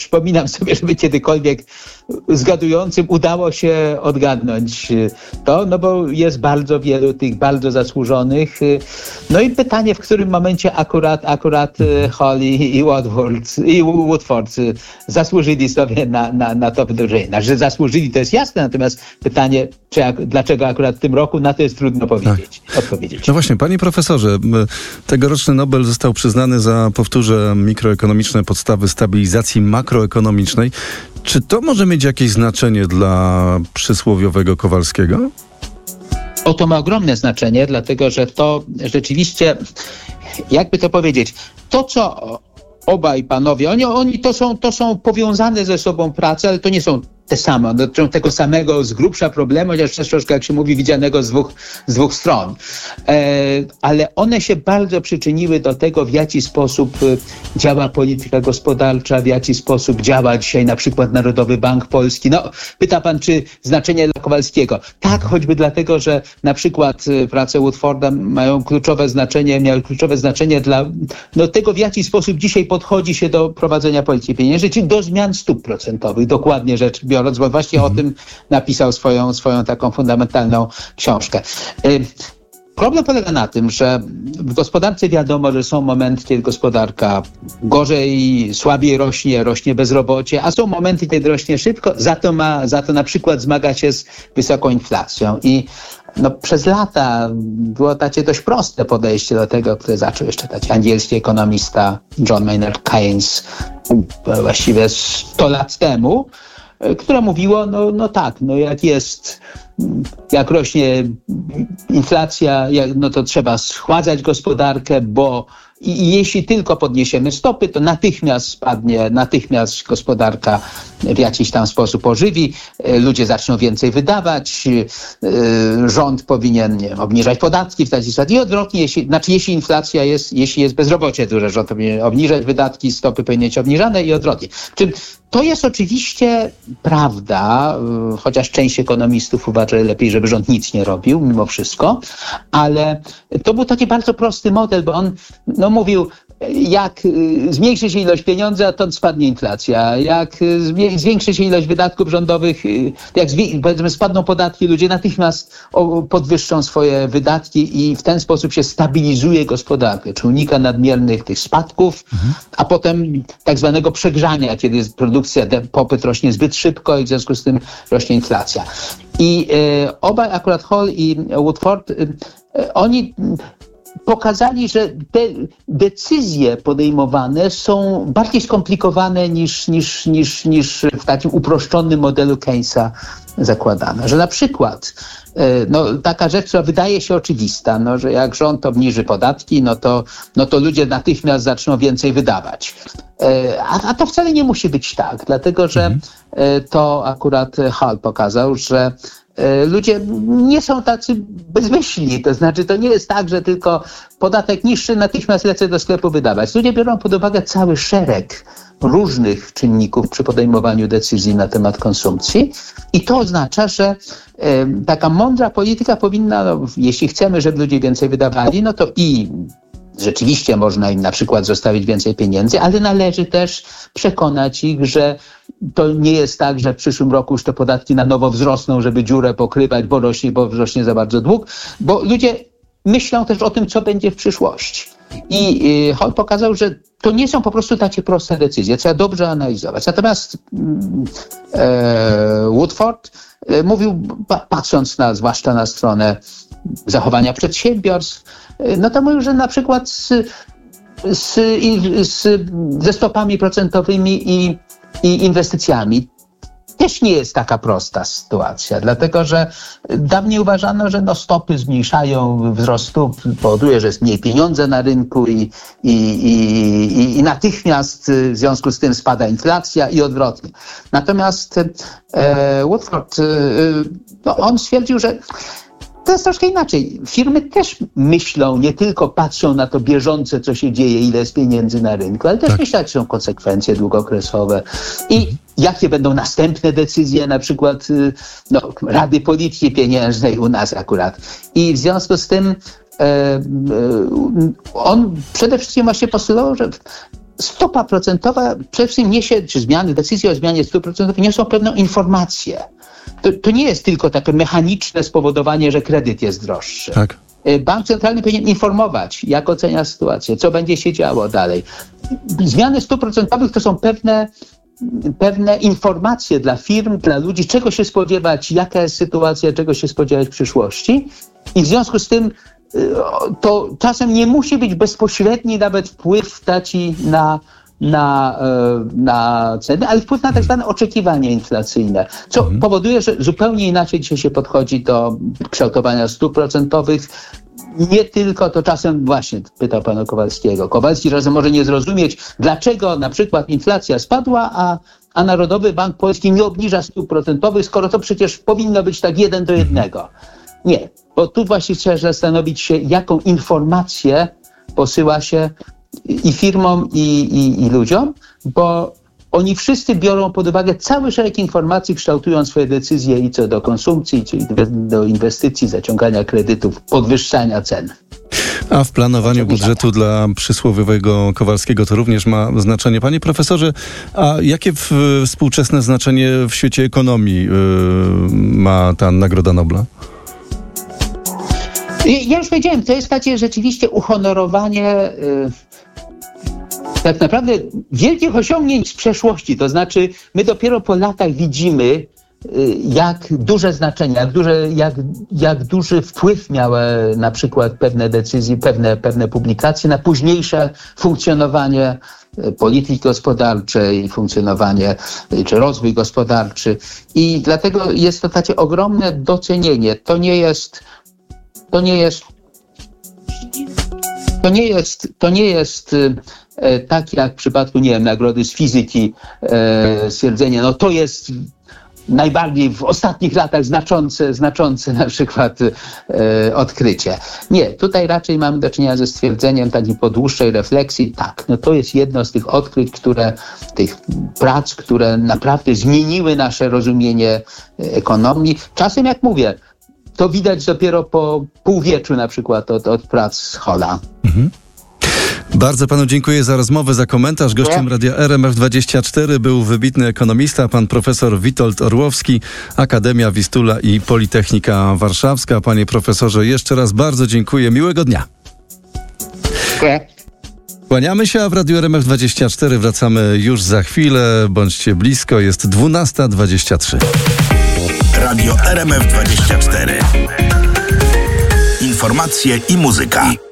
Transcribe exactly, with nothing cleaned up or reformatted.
przypominam sobie, żeby kiedykolwiek zgadującym udało się odgadnąć to, no bo jest bardzo wielu tych bardzo zasłużonych. No i pytanie, w którym momencie akurat, akurat Hall i, i, Woodward, i Woodford zasłużyli sobie na, na, na to wdrożenie. Znaczy, że zasłużyli, to jest jasne, natomiast pytanie, czy, dlaczego akurat w tym roku, na to jest trudno powiedzieć, tak. odpowiedzieć. No właśnie, panie profesorze, tegoroczny Nobel został przyznany za, powtórzę, mikroekonomiczne podstawy stabilizacji makroekonomicznej. Czy to może mieć jakieś znaczenie dla przysłowiowego Kowalskiego? O, to ma ogromne znaczenie, dlatego że to rzeczywiście, jakby to powiedzieć, to co obaj panowie, oni, oni to są, to są powiązane ze sobą prace, ale to nie są te same, dotyczą tego samego z grubsza problemu, chociaż też troszkę, jak się mówi, widzianego z dwóch, z dwóch stron. E, ale one się bardzo przyczyniły do tego, w jaki sposób działa polityka gospodarcza, w jaki sposób działa dzisiaj na przykład Narodowy Bank Polski. No, pyta pan, czy znaczenie dla Kowalskiego. Tak, choćby dlatego, że na przykład prace Woodforda mają kluczowe znaczenie, miały kluczowe znaczenie dla no, tego, w jaki sposób dzisiaj podchodzi się do prowadzenia polityki pieniężnej, czyli do zmian stóp procentowych, dokładnie rzecz biorąc. Bo właśnie mhm. o tym napisał swoją, swoją taką fundamentalną książkę. Problem polega na tym, że w gospodarce wiadomo, że są momenty, kiedy gospodarka gorzej, słabiej rośnie, rośnie bezrobocie, a są momenty, kiedy rośnie szybko, za to ma, za to na przykład zmaga się z wysoką inflacją. I no, przez lata było takie dość proste podejście do tego, które zaczął jeszcze taki angielski ekonomista John Maynard Keynes właściwie sto lat temu, które mówiło, no, no tak, no jak jest, jak rośnie inflacja, jak, no to trzeba schładzać gospodarkę, bo i, i jeśli tylko podniesiemy stopy, to natychmiast spadnie, natychmiast gospodarka w jakiś tam sposób ożywi, ludzie zaczną więcej wydawać, rząd powinien, nie wiem, obniżać podatki w taki sposób i odwrotnie, jeśli, znaczy jeśli inflacja jest, jeśli jest bezrobocie duże, rząd powinien obniżać wydatki, stopy powinny być obniżane i odwrotnie. Czyli to jest oczywiście prawda, chociaż część ekonomistów uważa, że lepiej, żeby rząd nic nie robił mimo wszystko, ale to był taki bardzo prosty model, bo on no, mówił, jak zmniejszy się ilość pieniądza, to spadnie inflacja. Jak zwiększy się ilość wydatków rządowych, jak powiedzmy spadną podatki, ludzie natychmiast podwyższą swoje wydatki i w ten sposób się stabilizuje gospodarkę, czy unika nadmiernych tych spadków, mhm. a potem tak zwanego przegrzania, kiedy jest produkcja, popyt rośnie zbyt szybko i w związku z tym rośnie inflacja. I e, obaj, akurat Hall i Woodford, e, oni pokazali, że te decyzje podejmowane są bardziej skomplikowane niż, niż, niż, niż w takim uproszczonym modelu Keynesa zakładane. Że na przykład no, taka rzecz, która wydaje się oczywista, no, że jak rząd obniży podatki, no to, no to ludzie natychmiast zaczną więcej wydawać. A, a to wcale nie musi być tak, dlatego że mhm. to akurat Hall pokazał, że ludzie nie są tacy bezmyślni, to znaczy to nie jest tak, że tylko podatek niższy, natychmiast lecę do sklepu wydawać. Ludzie biorą pod uwagę cały szereg różnych czynników przy podejmowaniu decyzji na temat konsumpcji i to oznacza, że e, taka mądra polityka powinna, no, jeśli chcemy, żeby ludzie więcej wydawali, no to i rzeczywiście można im na przykład zostawić więcej pieniędzy, ale należy też przekonać ich, że to nie jest tak, że w przyszłym roku już te podatki na nowo wzrosną, żeby dziurę pokrywać, bo rośnie, bo rośnie za bardzo dług, bo ludzie myślą też o tym, co będzie w przyszłości. I y, Hall pokazał, że to nie są po prostu takie proste decyzje, trzeba dobrze analizować. Natomiast e, Woodford e, mówił, pa, patrząc na, zwłaszcza na stronę zachowania przedsiębiorstw, e, no to mówił, że na przykład z, z, z, ze stopami procentowymi i, i inwestycjami też nie jest taka prosta sytuacja, dlatego że dawniej uważano, że no stopy zmniejszają wzrost stóp, powoduje, że jest mniej pieniądze na rynku i, i, i, i natychmiast w związku z tym spada inflacja i odwrotnie. Natomiast e, Woodford, e, no on stwierdził, że to jest troszkę inaczej. Firmy też myślą, nie tylko patrzą na to bieżące, co się dzieje, ile jest pieniędzy na rynku, ale też tak. myślą, jakie są konsekwencje długookresowe i mhm. jakie będą następne decyzje, na przykład no, Rady Polityki Pieniężnej u nas akurat. I w związku z tym e, e, on przede wszystkim właśnie postulował, że stopa procentowa przede wszystkim niesie, czy zmiany, decyzje o zmianie stóp procentowych niosą pewną informację. To, to nie jest tylko takie mechaniczne spowodowanie, że kredyt jest droższy. Tak. Bank centralny powinien informować, jak ocenia sytuację, co będzie się działo dalej. Zmiany stóp procentowych to są pewne, pewne informacje dla firm, dla ludzi, czego się spodziewać, jaka jest sytuacja, czego się spodziewać w przyszłości. I w związku z tym to czasem nie musi być bezpośredni nawet wpływ w traci na, na, na ceny, ale wpływ na tak zwane oczekiwania inflacyjne, co mhm. powoduje, że zupełnie inaczej dzisiaj się podchodzi do kształtowania stóp procentowych. Nie tylko to czasem właśnie, pytał pan o Kowalskiego. Kowalski czasem może nie zrozumieć, dlaczego na przykład inflacja spadła, a, a Narodowy Bank Polski nie obniża stóp procentowych, skoro to przecież powinno być tak jeden do jednego. Nie, bo tu właśnie trzeba zastanowić się, jaką informację posyła się i firmom, i, i, i ludziom, bo oni wszyscy biorą pod uwagę cały szereg informacji, kształtując swoje decyzje i co do konsumpcji, czyli do inwestycji, zaciągania kredytów, podwyższania cen. A w planowaniu budżetu dla przysłowiowego Kowalskiego to również ma znaczenie. Panie profesorze, a jakie w, współczesne znaczenie w świecie ekonomii yy, ma ta Nagroda Nobla? Ja już powiedziałem, to jest takie rzeczywiście uhonorowanie yy, tak naprawdę wielkich osiągnięć z przeszłości. To znaczy my dopiero po latach widzimy, yy, jak duże znaczenie, jak, duże, jak, jak duży wpływ miały na przykład pewne decyzje, pewne, pewne publikacje na późniejsze funkcjonowanie polityki gospodarczej, funkcjonowanie czy rozwój gospodarczy. I dlatego jest to takie ogromne docenienie. To nie jest To nie jest, to nie jest, to nie jest e, tak jak w przypadku, nie wiem, nagrody z fizyki, e, stwierdzenie, no to jest najbardziej w ostatnich latach znaczące, znaczące na przykład e, odkrycie. Nie, tutaj raczej mamy do czynienia ze stwierdzeniem takiej po dłuższej refleksji, tak, no to jest jedno z tych odkryć, które, tych prac, które naprawdę zmieniły nasze rozumienie ekonomii. Czasem, jak mówię, to widać dopiero po półwieczu na przykład od, od prac Holla. Mhm. Bardzo panu dziękuję za rozmowę, za komentarz. Gościem Radia R M F dwadzieścia cztery był wybitny ekonomista, pan profesor Witold Orłowski, Akademia Wistula i Politechnika Warszawska. Panie profesorze, jeszcze raz bardzo dziękuję. Miłego dnia. Dziękuję. Kłaniamy się, a w Radiu R M F dwadzieścia cztery wracamy już za chwilę. Bądźcie blisko, jest dwunasta dwadzieścia trzy. Radio R M F dwadzieścia cztery. Informacje i muzyka.